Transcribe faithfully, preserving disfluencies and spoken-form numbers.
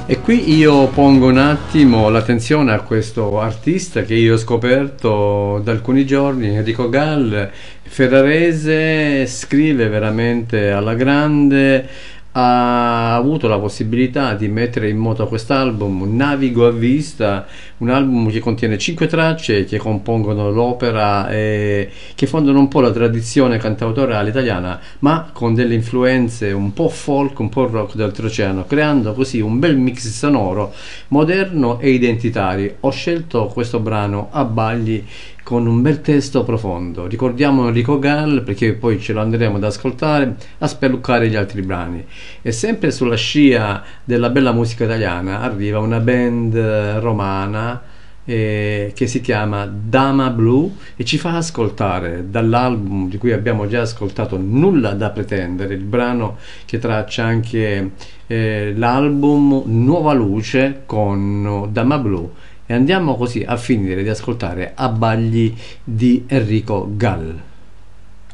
E qui io pongo un attimo l'attenzione a questo artista che io ho scoperto da alcuni giorni, Enrico Gall, ferrarese, scrive veramente alla grande, ha avuto la possibilità di mettere in moto quest'album Navigo a vista, un album che contiene cinque tracce che compongono l'opera e che fondano un po' la tradizione cantautorale italiana, ma con delle influenze un po' folk, un po' rock d'oltreoceano, creando così un bel mix sonoro, moderno e identitario. Ho scelto questo brano Abbagli con un bel testo profondo. Ricordiamo Enrico Gall perché poi ce lo andremo ad ascoltare, a spelluccare gli altri brani. E sempre sulla scia della bella musica italiana arriva una band romana eh, che si chiama Dama Blu e ci fa ascoltare dall'album di cui abbiamo già ascoltato Nulla da pretendere, il brano che traccia anche eh, l'album Nuova Luce con Dama Blu. E andiamo così a finire di ascoltare Abbagli di Enrico Gall.